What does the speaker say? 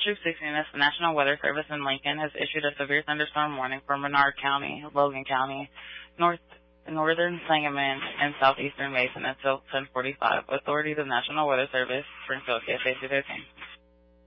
Troop 16, the National Weather Service in Lincoln has issued a severe thunderstorm warning for Menard County, Logan County, northern Sangamon, and southeastern Mason until 10:45. Authorities of National Weather Service, Springfield, KSA 213.